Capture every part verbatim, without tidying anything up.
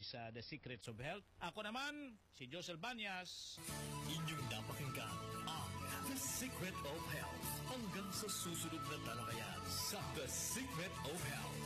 sa The Secrets of Health. Ako naman, si Josel Banyas. Inyong napakinggan ang The Secret of Health. Hanggang sa susunod na talakayan sa The Secret of Health.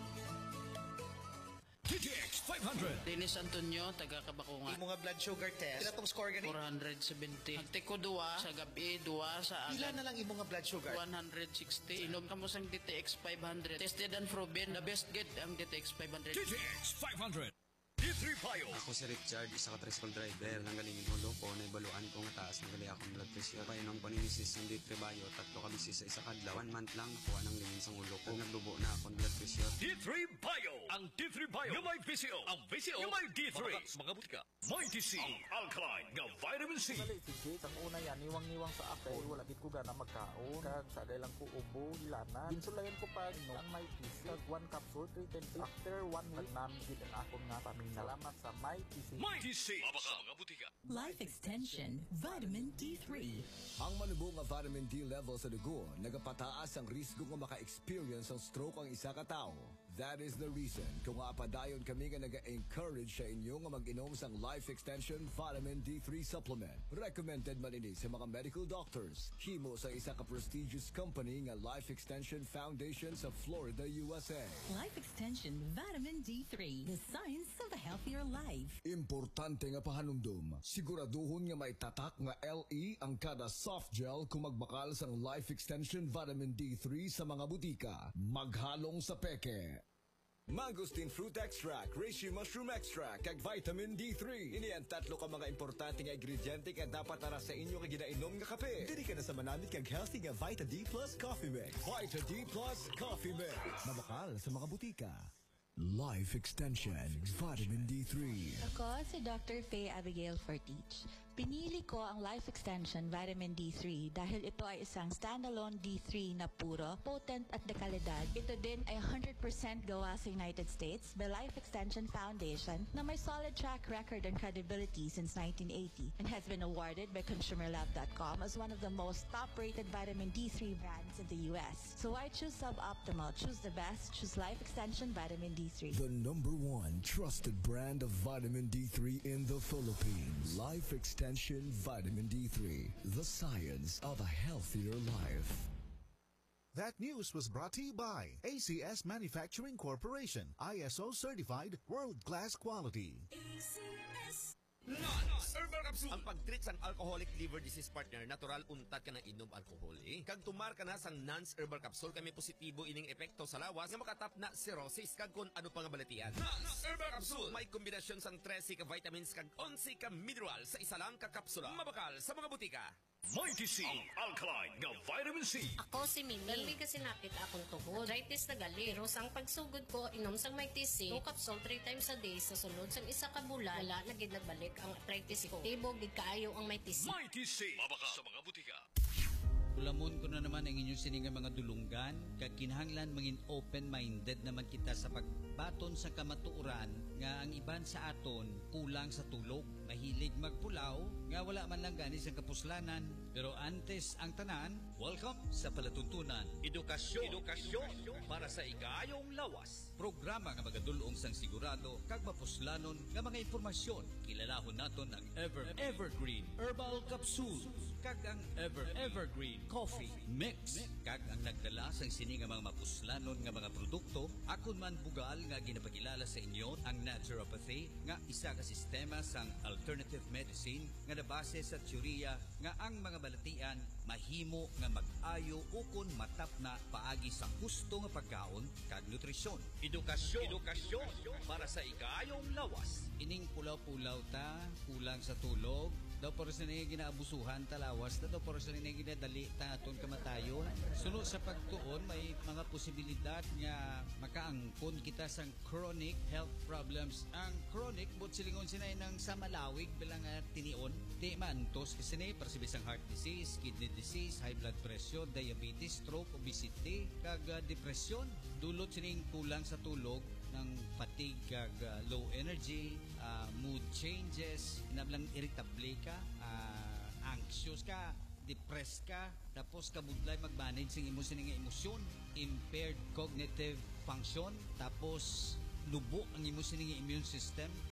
T G X five hundred. Dennis Antonio, taga Kabakungan. Imo nga blood sugar test. Pila tong score gani? four seventy. Agtiko duwa sa gabi, duwa sa Pila agad. na lang imo nga blood sugar? one sixty. Inom kamo sang D T X five hundred. Tested and proven. The best get ang D T X five hundred. T G X five hundred. D three Bio. Ako si Richard, isa ka tricycle driver. Nanggaling mo ko, naibaluan ko nga taas ng gali akong blood pressure. Painong paninisis ng D three Bio, tatlo ka bisis sa isa kadlaw. One month lang, nakuha ng lingin sa ulo ko. Naglubo na akong blood pressure. D three Bio. Ang D three Bio. Yung may V C O. Ang V C O. Yung may D three. Mga butika. May T C. Ang alkaline nga vitamin C. Dali, si Jake, ang una yan, niwang-niwang sa ako. Wala gid ko gana magkaon. Kag sagay lang ko ubo, hilana. Insulayan ko pa, no, ang may T C. Kag one capsule, three twenty. After one week, namin ang akong nga pamin. Salamat sa My T C. My T C. Mabaka mga butika. Life Extension Vitamin D three. Ang malubong nga vitamin D level sa dugo nagapataas ang risgo nga maka-experience ng stroke ang isa ka tao. That is the reason kung apadayon kami nga naga-encourage sa inyo nga mag-inom sang Life Extension Vitamin D three Supplement. Recommended man ini sa mga medical doctors. Himo sa isa ka prestigious company nga Life Extension Foundation sa Florida, U S A. Life Extension Vitamin D three. The science of a healthier life. Importante nga pahanumdum. Siguraduhon nga may tatak nga L E ang kada soft gel kung magbakal sang Life Extension Vitamin D three sa mga butika. Maghalong sa peke. Mangosteen Fruit Extract, Reishi Mushroom Extract, kag Vitamin D three. Ini ang tatlo ka mga importante nga ingrediente nga dapat ara sa inyo nga ginainom nga kape. Dili ka na sa manamit kag healthy nga Vita D Plus Coffee Mix. Vita D Plus Coffee Mix. Mabakal sa mga butika. Life Extension Vitamin D three. Ako si Doctor Faye Abigail Fortich. Pinili ko ang Life Extension Vitamin D three dahil ito ay isang standalone D three na puro, potent at de kalidad. Ito din ay one hundred percent gawa sa United States by Life Extension Foundation na may solid track record and credibility since nineteen eighty and has been awarded by Consumer Lab dot com as one of the most top-rated vitamin D three brands in the U S. So why choose Suboptimal? Choose the best. Choose Life Extension Vitamin D three. The number one trusted brand of vitamin D three in the Philippines. Life Extension Vitamin D three. The science of a healthier life. That news was brought to you by A C S Manufacturing Corporation. I S O certified world-class quality. A C S. Nans Herbal Capsule. Ang pag-treat sang alcoholic liver disease partner, natural untat ka na inom alcohol eh. Kag tumar ka na sang Nans Herbal Capsule, kami positibo ining epekto sa lawas nga makatap na cirrhosis kag kun ano pa nga balatian. Nans Herbal Capsule may kombinasyon sang thirteen ka vitamins kag eleven ka mineral sa isa lang ka kapsula. Mabakal sa mga butika. May T C. Ang alkaline nga vitamin C. Ako si Mimi. Dahil may kasinapit akong tuhod. Arthritis na gali. Pero sang pagsugod ko, inom sang May T C, two capsule three times a day sa sunod sang isa ka bulan, wala na gid nagbalik ang arthritis ko. Tibog gid kaayo ang May T C. May T C. Mabaka sa mga butika. Ulamon ko na naman ang inyong sininga mga dulunggan, kag kinahanglan mangin open-minded naman kita sa pagbaton sa kamatuoran nga ang iban sa aton kulang sa tulog, mahilig magpulaw, nga wala man lang gani sa kapuslanan. Pero antes ang tanan, welcome sa palatuntunan. Edukasyon. Edukasyon para sa igayong lawas. Programa nga magadulong sang sigurado kag mapuslanon nga mga impormasyon. Kilalahon naton ang Ever Evergreen Herbal Capsule kag ang Ever Evergreen Coffee Mix kag ang nagdala sang sini nga mga mapuslanon nga mga produkto. Akon man bugal nga ginapakilala sa inyo ang naturopathy nga isa ka sistema sang alternative medicine nga nabase sa teorya nga ang mga balatian mahimo nga mag-ayo ukon matap na paagi sa husto nga pagkaon kag nutrisyon. Edukasyon. Edukasyon para sa igayong lawas. Ining pulaw-pulaw ta, kulang sa tulog, daw por sa nila ginaabusuhan talawas, na daw por sa nila ginadali ta aton kamatayon. Sunod sa pagtuon, may mga posibilidad nga makaangkon kita sang chronic health problems. Ang chronic, but silingon sinay ng sa malawig bilang uh, tinion, di maantos kasi sinay para sibisang heart disease, kidney disease, high blood pressure, diabetes, stroke, obesity, kag uh, depression. Dulot sining kulang sa tulog ng fatigue kag uh, low energy, uh, mood changes, nablang irritable ka, uh, anxious ka, depressed ka, tapos kabudlay mag-manage ng imo sining emosyon, impaired cognitive function, tapos lubo ang imo sining immune system.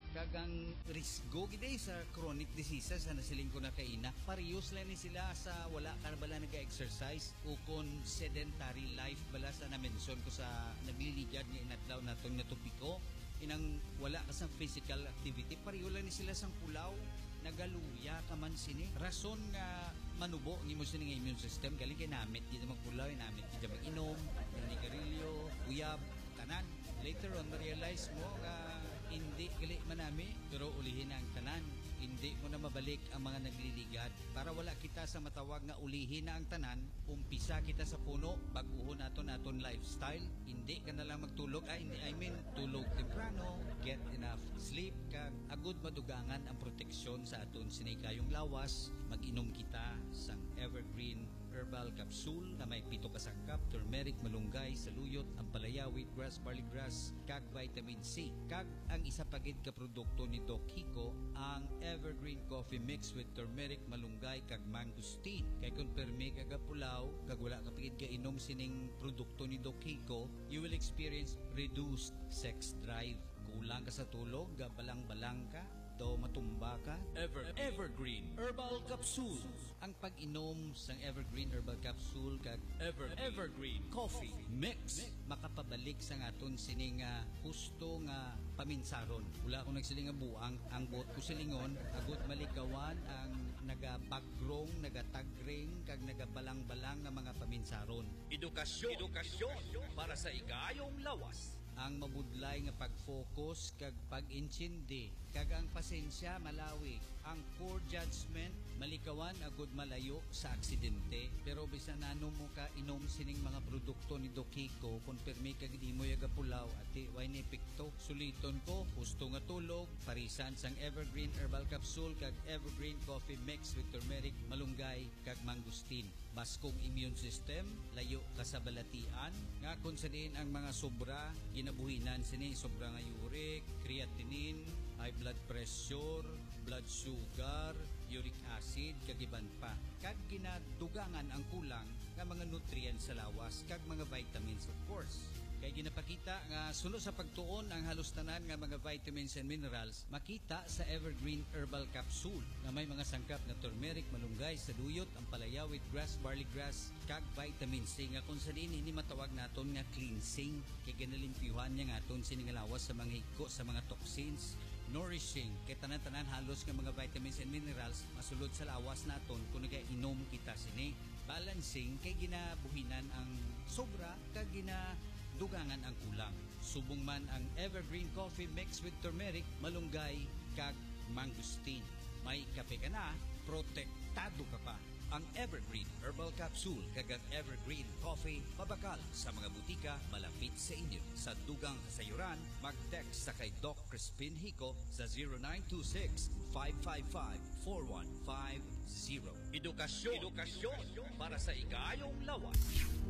kagang risgo giday sa chronic diseases na siling ko na kaina. Parehas lang ni sila sa wala ka bala nag-exercise o kung sedentary life bala sa na-mention ko sa nagliligad nga inadlaw natong natupiko. Inang wala ka sa physical activity, pareho lang ni sila sang pulaw, nagaluya ka man sini. Rason nga manubo ng imo sini nga immune system, galing kay namit, di na magpulaw, namit, di na mag-inom, hindi karilyo, uyab, tanan. Later on, na-realize mo nga hindi gali manami, pero ulihin ang tanan. Hindi mo na mabalik ang mga nagliligad. Para wala kita sa matawag nga ulihin na ang tanan, umpisa kita sa puno, pag-uhon naton naton lifestyle. Hindi ka na lang magtulog, ay, I mean, tulog temprano, get enough sleep, kag agud madugangan ang proteksyon sa aton sinikayong lawas. Mag-inom kita sang Evergreen Herbal Capsule na may pito kasangkap, turmeric, malunggay, saluyot, ampalaya, wheatgrass, barley grass, kag vitamin C. Kag ang isa pagid ka produkto ni Doc Hico, ang Evergreen Coffee Mix with turmeric, malunggay, kag mangosteen. Kay kung permi kag pulaw, kag wala ka pagid ka inom sining produkto ni Doc Hico, you will experience reduced sex drive. Kulang ka sa tulog, gabalang-balang ka, to matumba ka. Ever, Evergreen Herbal Capsule. Ang pag-inom sang Evergreen Herbal Capsule kag Ever, Evergreen Coffee Mix makapabalik sa aton sining nga husto nga paminsaron. Wala akong nagsiling nga buang, ang buot ko silingon, agot malikawan ang nagabagrong, nagatagring, kag nagabalang-balang nga mga paminsaron. Edukasyon, edukasyon para sa igayong lawas. Ang mabudlay nga pag-focus kag pag-intindi kag ang pasensya malawi, ang poor judgment malikawan agud malayo sa aksidente. Pero bisan nano mo ka inom sining mga produkto ni Doc Hico, kung permi kag di mo yaga pulaw ati way ni epekto. Suliton ko, husto nga tulog, parisan sang Evergreen Herbal Capsule kag Evergreen Coffee Mix with turmeric, malunggay kag mangosteen. Baskong immune system, layo ka sa balatian, nga kung saniin ang mga sobra, ginabuhinan sini sobra nga uric, creatinine, high blood pressure, blood sugar, uric acid, kagiban pa. Kag ginadugangan ang kulang nga mga nutrients sa lawas, kag mga vitamins of course. Kay ginapakita nga sunod sa pagtuon ang halos tanan nga mga vitamins and minerals makita sa Evergreen Herbal Capsule na may mga sangkap na turmeric, malunggay, saluyot, ampalaya, wheatgrass, barley grass, kag vitamin C nga kung sa din ini matawag naton nga cleansing. Kay ginalimpyuhan niya nga aton sining lawas sa mga higko, sa mga toxins, nourishing, kay tanan-tanan halos nga mga vitamins and minerals masulod sa lawas naton kung nagainom kita sini. Balancing, kay ginabuhinan ang sobra, kag gina dugangan ang kulang. Subong man ang Evergreen Coffee Mix with turmeric, malunggay, kag mangosteen. May kape ka na, protektado ka pa. Ang Evergreen Herbal Capsule kag ang Evergreen Coffee mabakal sa mga butika malapit sa inyo. Sa dugang kasayuran, mag-text sa kay Doc Crispin Hico sa zero nine two six, five five five, four one five zero. Edukasyon, edukasyon para sa igayong lawas.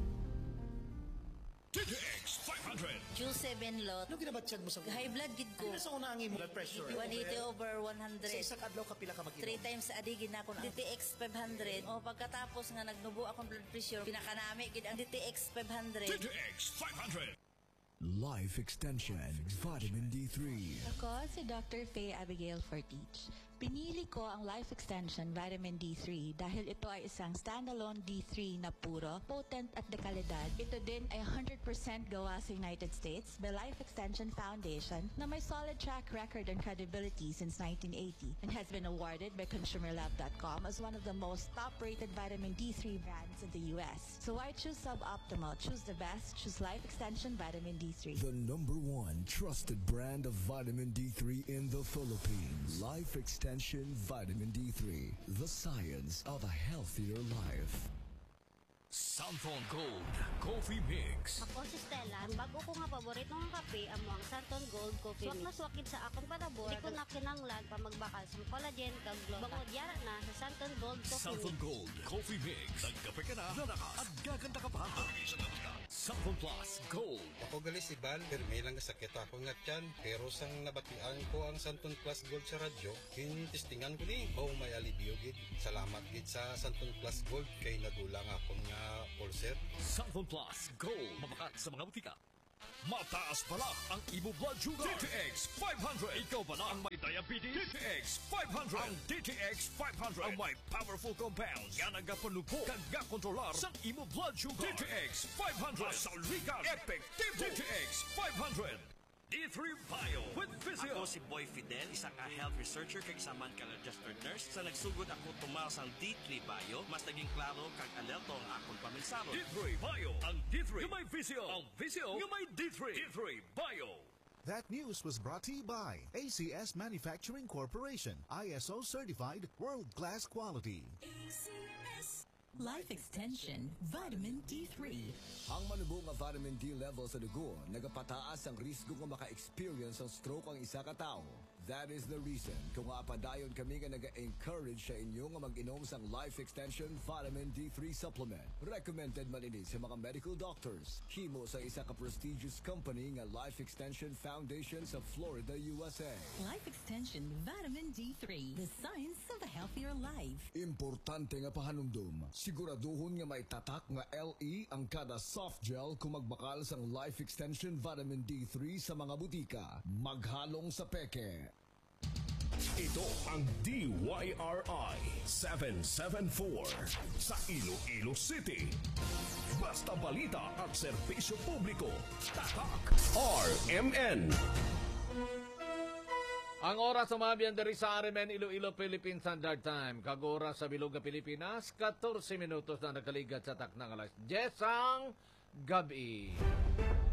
T T X five hundred. Q seven lot. Ano ginabatsyag mo sa High blood gid ko. Ano sa una ang imo blood pressure? one eighty over one hundred. Sa isang adlaw kapila ka mag-inom? Three times a day gid na ako. D T X five hundred. O pagkatapos nga nagnubo akong blood pressure, pinakanami gid ang D T X five hundred. T T X five hundred. Life Extension Vitamin D three. Ako si Doctor Faye Abigail Fortich. Pinili ko ang Life Extension Vitamin D three dahil ito ay isang standalone D three na puro, potent at dekalidad. Ito din ay one hundred percent gawa sa United States by Life Extension Foundation na may solid track record and credibility since nineteen eighty and has been awarded by Consumer Lab dot com as one of the most top-rated vitamin D three brands in the U S. So why choose suboptimal? Choose the best. Choose Life Extension Vitamin D three. The number one trusted brand of vitamin D three in the Philippines. Life Extension Vitamin D three. The science of a healthier life. Santon Gold Coffee Mix. Ako si Stella. Ang bago ko nga paborito ng kape amo ang Santon Gold Coffee Mix. Swak na swakid sa akong panabor. Di ko na kinanglan pa magbakal sa collagen kag gluta. Bangod yara na sa Santon Gold Coffee Santon Mix. Gold Coffee Mix. Nagkape ka na, nanakas at gaganda ka pa. Santon Plus Gold. Ako gali si Bal, permi lang sakit ako nga tiyan. Pero sang nabatian ko ang Santon Plus Gold sa radyo, kinistingan ko ni, oh may alibyo gid. Salamat gid sa Santon Plus Gold kay nagulang akong nga ulcer. Santon Plus Gold. Mabakat sa mga butika. Mataas pala ang imo blood sugar. T T X five hundred. Ikaw pala ang may Diabetes, D T X five hundred. Ang D T X five hundred ang may powerful compounds nga nagapanupo kag gakontrolar sa imo blood sugar. D T X five hundred salrikan epektibo. D T X five hundred. D three Bio with Physio. Ako si Boy Fidel, isa ka health researcher kag isa man ka registered nurse. Sa nagsugod ako tumal sang D three Bio, mas naging klaro kag alerto ang akong paminsaro. D three Bio, ang D three nga may Physio, ang Physio nga may D three. D three Bio. That news was brought to you by A C S Manufacturing Corporation, I S O certified, world-class quality. Life Extension Vitamin D three. Ang manubo nga vitamin D level sa dugo nagapataas ang risgo nga maka-experience ng stroke ang isa ka tao. That is the reason kung apadayon kami nga naga-encourage sa inyo nga mag-inom sang Life Extension Vitamin D three Supplement. Recommended man ini sa mga medical doctors. Himo sa isa ka prestigious company nga Life Extension Foundation sa Florida, U S A. Life Extension Vitamin D three. The science of a healthier life. Importante nga pahanumdum. Siguraduhon nga may tatak nga L E ang kada soft gel kung magbakal sang Life Extension Vitamin D three sa mga butika. Maghalong sa peke. Ito ang D Y R I seven seven four sa Iloilo City. Basta balita at serbisyo publiko. Tatak R M N. Ang oras sa mga diri sa R M N Iloilo Philippine Standard Time. Kag-oras sa Bilog Pilipinas, fourteen minutos na nakaligat sa taknang alas diyes ang gabi.